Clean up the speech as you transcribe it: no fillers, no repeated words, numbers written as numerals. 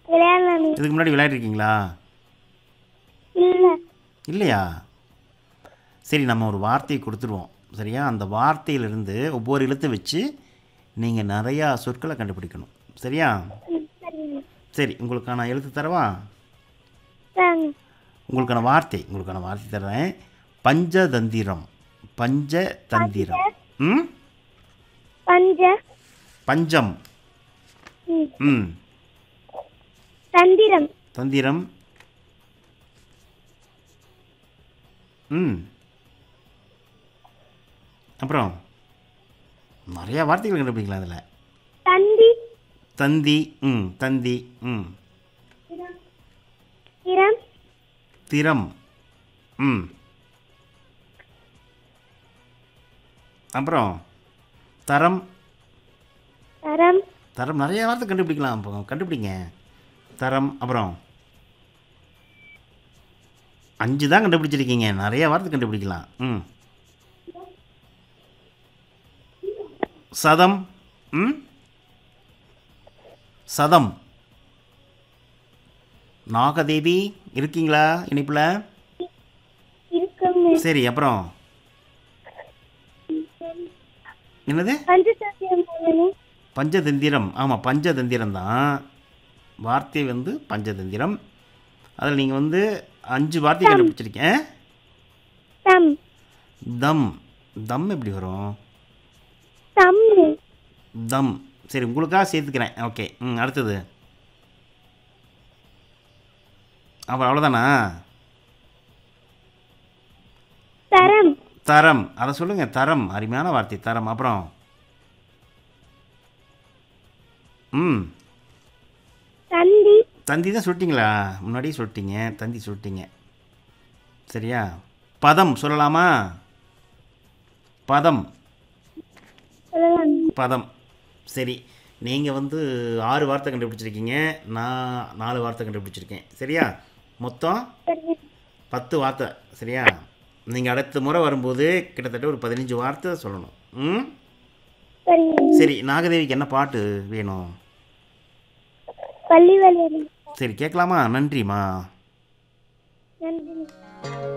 விளையாடலாமே. இதுக்கு முன்னாடி விளையாடிருக்கீங்களா? இல்ல. இல்லையா? சரி, நம்ம ஒரு வார்த்தையை கொடுத்துருவோம். சரியா? அந்த வார்த்தையிலிருந்து ஒவ்வொரு எழுத்தை வச்சு நீங்கள் நிறையா சொற்களை கண்டுபிடிக்கணும். சரியா? சரிங்க. சரி, உங்களுக்கான எழுத்து தரவா? தாங்க. உங்களுக்கான வார்த்தை தர்றேன். பஞ்சதந்திரம். பஞ்சதந்திரம். ம் பஞ்ச. பஞ்சம். ம். ம் தந்திரம். தந்திரம். ம் அப்புறம் நிறையா வார்த்தைகள் கண்டுபிடிக்கலாம் அதில். தந்தி. தந்தி. தந்தி. திறம். திறம். அப்புறம் தரம். தரம். தரம் நிறைய வார்த்தை கண்டுபிடிக்கலாம். அப்போ கண்டுபிடிங்க. தரம். அப்புறம் 5 தான் கண்டுபிடிச்சிருக்கீங்க. நிறைய வார்த்தை கண்டுபிடிக்கலாம். சதம். சதம். நாகதேவி இருக்கீங்களா இனிப்பில்? இருக்குங்க. சரி, அப்புறம் என்னது? பஞ்சதந்திரம். பஞ்சதந்திரம். ஆமாம், பஞ்சதந்திரம் தான் வார்த்தை. பஞ்சதந்திரம். அதில் நீங்கள் 5 வார்த்தை கண்டுபிடிச்சிருக்கேன். தம். தம். தம் எப்படி வரும்? தம். தம். சரி, உங்களுக்காக சேர்த்துக்கிறேன். ஓகே. அடுத்தது. அப்புறம் அவ்வளோதானா? தரம். தரம். அதை சொல்லுங்கள். தரம். அருமையான வார்த்தை. தரம். அப்புறம் தந்தி. தந்தி தான் சொல்லிட்டீங்களா? முன்னாடியே சொல்லிட்டீங்க. தந்தி சொல்லிட்டீங்க. சரியா? பதம் சொல்லலாமா? பதம். பதம். சரி, நீங்கள் 6 வார்த்தை கண்டுபிடிச்சிருக்கீங்க. நான் 4 வார்த்தை கண்டுபிடிச்சிருக்கேன். சரியா? மொத்தம் 10 வார்த்தை. சரியா? நீங்கள் அடுத்த முறை வரும்போது கிட்டத்தட்ட ஒரு 15 வார்த்தை சொல்லணும். சரி, நாகதேவிக்கு என்ன பாட்டு வேணும்? பள்ளி விளையாடு. சரி, கேட்கலாமா? நன்றிம்மா. நன்றி.